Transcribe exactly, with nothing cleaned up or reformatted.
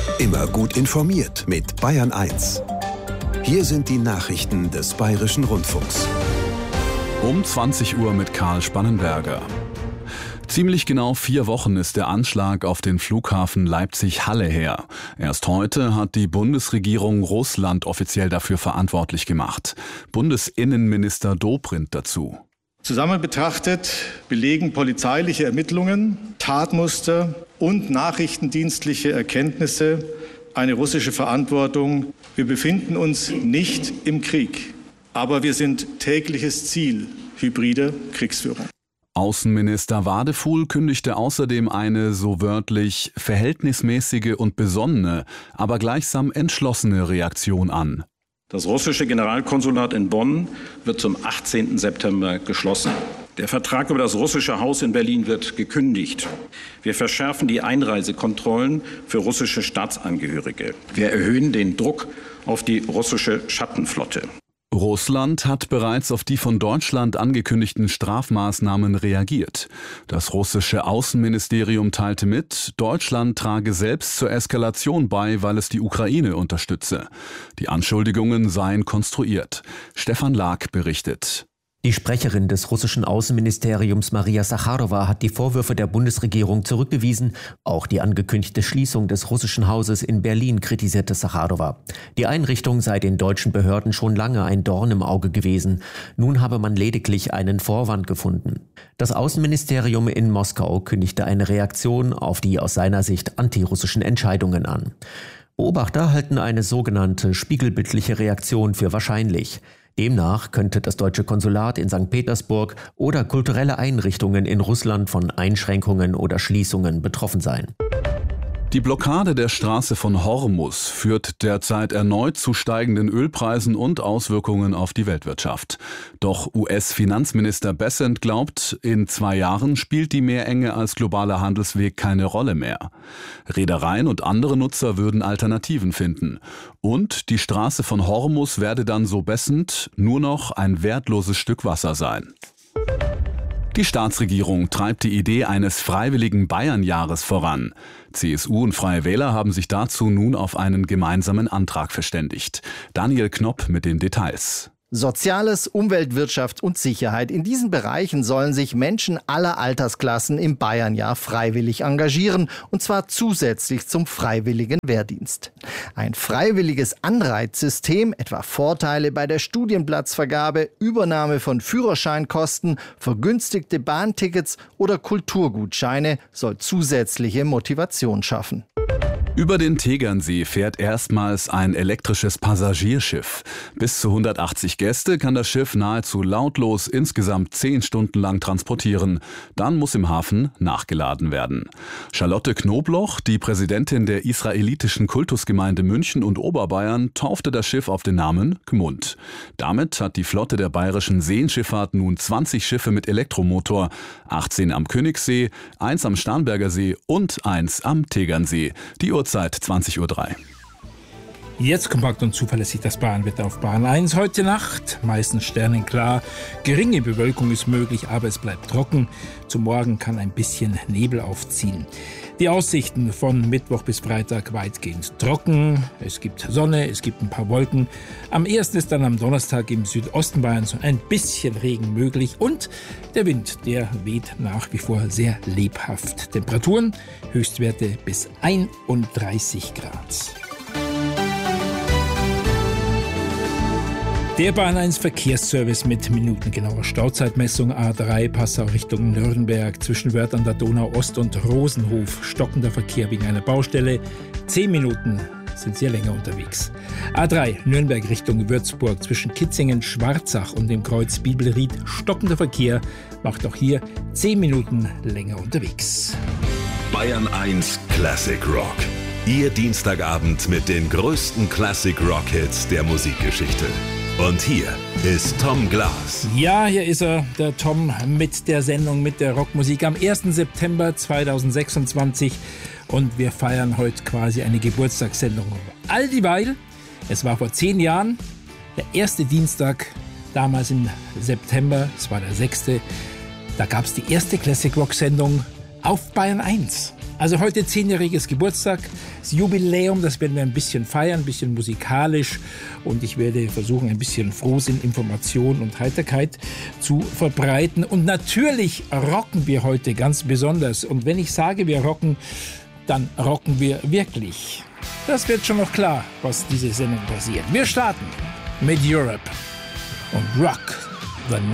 Immer gut informiert mit Bayern eins. Hier sind die Nachrichten des Bayerischen Rundfunks. Um zwanzig Uhr mit Karl Spannenberger. Ziemlich genau vier Wochen ist der Anschlag auf den Flughafen Leipzig-Halle her. Erst heute hat die Bundesregierung Russland offiziell dafür verantwortlich gemacht. Bundesinnenminister Dobrindt dazu. Zusammen betrachtet belegen polizeiliche Ermittlungen, Tatmuster und nachrichtendienstliche Erkenntnisse eine russische Verantwortung. Wir befinden uns nicht im Krieg, aber wir sind tägliches Ziel hybrider Kriegsführung. Außenminister Wadefuhl kündigte außerdem eine, so wörtlich, verhältnismäßige und besonnene, aber gleichsam entschlossene Reaktion an. Das russische Generalkonsulat in Bonn wird zum achtzehnten September geschlossen. Der Vertrag über das russische Haus in Berlin wird gekündigt. Wir verschärfen die Einreisekontrollen für russische Staatsangehörige. Wir erhöhen den Druck auf die russische Schattenflotte. Russland hat bereits auf die von Deutschland angekündigten Strafmaßnahmen reagiert. Das russische Außenministerium teilte mit, Deutschland trage selbst zur Eskalation bei, weil es die Ukraine unterstütze. Die Anschuldigungen seien konstruiert. Stefan Lag berichtet. Die Sprecherin des russischen Außenministeriums Maria Sacharowa hat die Vorwürfe der Bundesregierung zurückgewiesen. Auch die angekündigte Schließung des russischen Hauses in Berlin kritisierte Sacharowa. Die Einrichtung sei den deutschen Behörden schon lange ein Dorn im Auge gewesen. Nun habe man lediglich einen Vorwand gefunden. Das Außenministerium in Moskau kündigte eine Reaktion auf die aus seiner Sicht antirussischen Entscheidungen an. Beobachter halten eine sogenannte spiegelbildliche Reaktion für wahrscheinlich. Demnach könnte das deutsche Konsulat in Sankt Petersburg oder kulturelle Einrichtungen in Russland von Einschränkungen oder Schließungen betroffen sein. Die Blockade der Straße von Hormuz führt derzeit erneut zu steigenden Ölpreisen und Auswirkungen auf die Weltwirtschaft. Doch U S-Finanzminister Bessent glaubt, in zwei Jahren spielt die Meerenge als globaler Handelsweg keine Rolle mehr. Reedereien und andere Nutzer würden Alternativen finden. Und die Straße von Hormuz werde dann, so Bessent, nur noch ein wertloses Stück Wasser sein. Die Staatsregierung treibt die Idee eines freiwilligen Bayernjahres voran. C S U und Freie Wähler haben sich dazu nun auf einen gemeinsamen Antrag verständigt. Daniel Knopp mit den Details. Soziales, Umwelt, Wirtschaft und Sicherheit. In diesen Bereichen sollen sich Menschen aller Altersklassen im Bayernjahr freiwillig engagieren, und zwar zusätzlich zum freiwilligen Wehrdienst. Ein freiwilliges Anreizsystem, etwa Vorteile bei der Studienplatzvergabe, Übernahme von Führerscheinkosten, vergünstigte Bahntickets oder Kulturgutscheine, soll zusätzliche Motivation schaffen. Über den Tegernsee fährt erstmals ein elektrisches Passagierschiff. Bis zu hundertachtzig Gäste kann das Schiff nahezu lautlos insgesamt zehn Stunden lang transportieren. Dann muss im Hafen nachgeladen werden. Charlotte Knobloch, die Präsidentin der israelitischen Kultusgemeinde München und Oberbayern, taufte das Schiff auf den Namen Gmund. Damit hat die Flotte der bayerischen Seenschifffahrt nun zwanzig Schiffe mit Elektromotor, achtzehn am Königssee, eins am Starnberger See und eins am Tegernsee. Die Uhrzeit zwanzig Uhr drei. Jetzt kompakt und zuverlässig das Bayernwetter auf Bayern eins. Heute Nacht meistens sternenklar. Geringe Bewölkung ist möglich, aber es bleibt trocken. Zum Morgen kann ein bisschen Nebel aufziehen. Die Aussichten von Mittwoch bis Freitag weitgehend trocken. Es gibt Sonne, es gibt ein paar Wolken. Am ehesten ist dann am Donnerstag im Südosten Bayerns ein bisschen Regen möglich. Und der Wind, der weht nach wie vor sehr lebhaft. Temperaturen, Höchstwerte bis einunddreißig Grad. Der Bayern eins Verkehrsservice mit minutengenauer Stauzeitmessung. A drei Passau Richtung Nürnberg zwischen Wörth an der Donau Ost und Rosenhof. Stockender Verkehr wegen einer Baustelle. Zehn Minuten sind Sie länger unterwegs. A drei Nürnberg Richtung Würzburg zwischen Kitzingen, Schwarzach und dem Kreuz Bibelried. Stockender Verkehr macht auch hier zehn Minuten länger unterwegs. Bayern eins Classic Rock. Ihr Dienstagabend mit den größten Classic Rock Hits der Musikgeschichte. Und hier ist Tom Glas. Ja, hier ist er, der Tom, mit der Sendung, mit der Rockmusik am ersten September zweitausendsechsundzwanzig. Und wir feiern heute quasi eine Geburtstagssendung. All dieweil, es war vor zehn Jahren, der erste Dienstag, damals im September, es war der sechste. Da gab es die erste Classic Rock Sendung auf Bayern eins. Also heute zehnjähriges Geburtstag, das Jubiläum, das werden wir ein bisschen feiern, ein bisschen musikalisch und ich werde versuchen, ein bisschen Frohsinn, Information und Heiterkeit zu verbreiten. Und natürlich rocken wir heute ganz besonders. Und wenn ich sage, wir rocken, dann rocken wir wirklich. Das wird schon noch klar, was diese Sendung passiert. Wir starten mit Europe und Rock the